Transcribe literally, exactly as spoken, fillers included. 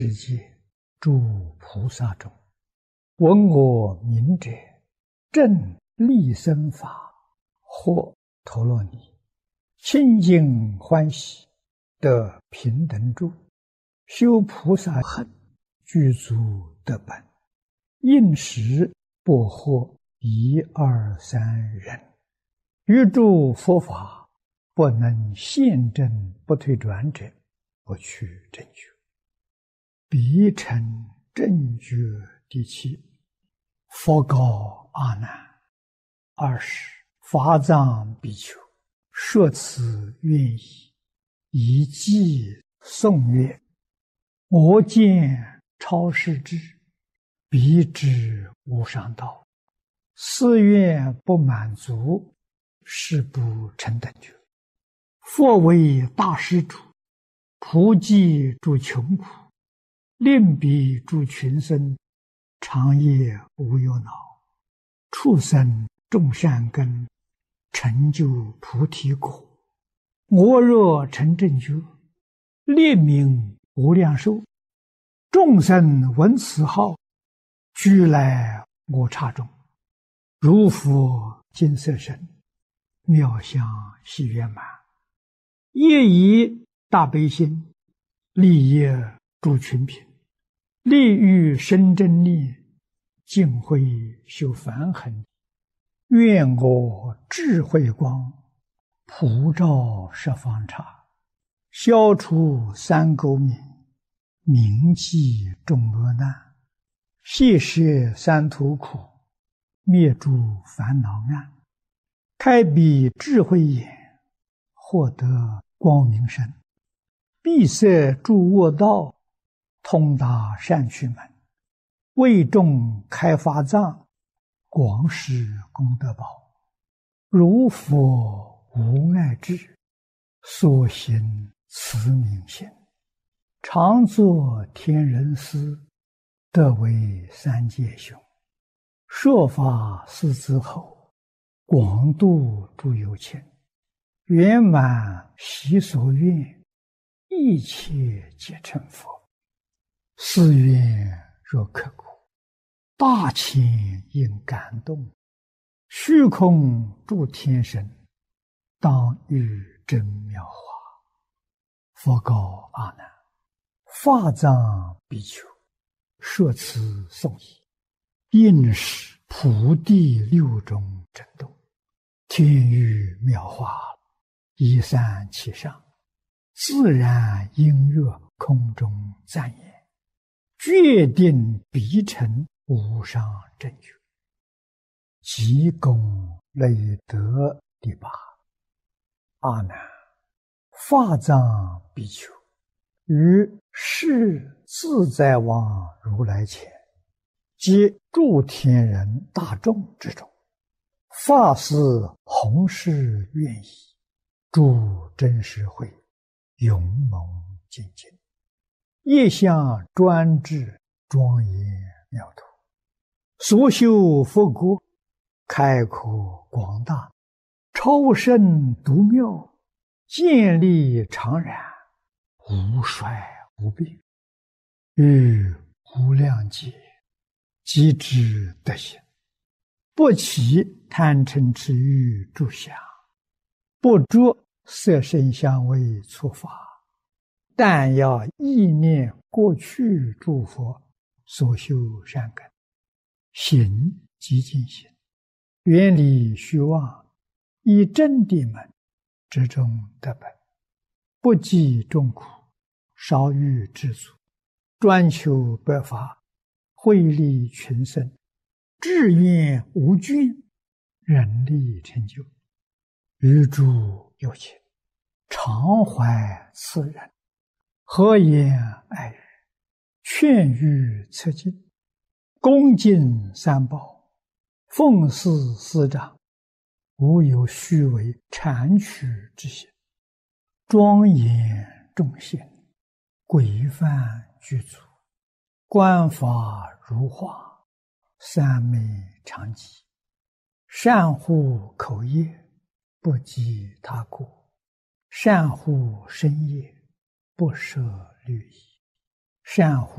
世界诸菩萨中，闻我名者，正利生法，或陀罗尼，清净欢喜，得平等住，修菩萨行，具足得本，应时不获一二三人，于诸佛法不能现证不退转者，不去正觉。彼成正觉第七。佛告阿难：二十法藏比丘，说此愿意，以偈颂曰：我见超世智，彼知无上道，四愿不满足，是不成等觉。佛为大施主，普济诸穷苦，令彼诸群生，长夜无忧恼，畜生种善根，成就菩提果。我若成正觉，列名无量寿，众生闻此号，俱来我刹中，如佛金色身，妙相喜圆满，业以大悲心，利益诸群品，利欲生真力，净慧修梵行。愿我智慧光，普照十方刹，消除三垢冥，铭记众恶难，谢摄三途苦，灭诸烦恼暗，开彼智慧眼，获得光明身，闭塞诸恶道，通达善趣门，为众开法藏，广施功德宝。如佛无碍智，所行慈悯心，常作天人师，得为三界雄。说法四之后，广度诸有情，圆满习所愿，一切皆成佛。是愿若刻骨，大千应感动，虚空诸天神，当遇真妙法。佛告阿难：法藏比丘，说此颂已，应是普地六种震动，天雨妙法，一散其上，自然音乐空中赞言，决定必成无上正觉。即功累德第八。阿难，法藏比丘，于世自在王如来前，及诸天人大众之中，发誓弘誓愿意，诸真实会，勇猛精进，业相专制，庄严妙土，所修佛国，开阔广大，超胜独妙，建立常然，无衰无病，于无量劫，即知德行，不起贪嗔痴欲诸想，不着色声香味触法，但要意念过去诸佛所修善根，行即净行，远离虚妄，以真谛门，之中得本，不计众苦，少欲知足，专求百法，惠利群生，志愿无倦，人力成就。于诸有情，常怀慈仁，和颜爱语，劝喻策进，恭敬三宝，奉事师长，无有虚伪谄曲之心，庄严众贤，规范具足，观法如画，三昧常寂，善护口业，不积他过，善护身业，不舍律仪，善护